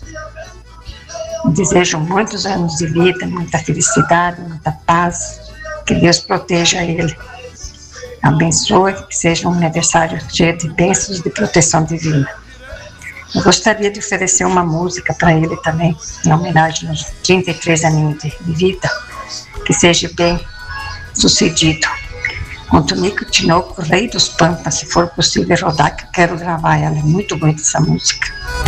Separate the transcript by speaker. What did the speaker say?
Speaker 1: Desejo muitos anos de vida, muita felicidade, muita paz. Que Deus proteja ele. Abençoe, que seja um aniversário cheio de bênçãos e de proteção divina. Eu gostaria de oferecer uma música para ele também, em homenagem aos 33 aninhos de vida. Que seja bem sucedido. Com Tonico Tinoco, Rei dos Pampas, se for possível rodar, que eu quero gravar ela. É muito bonita essa música.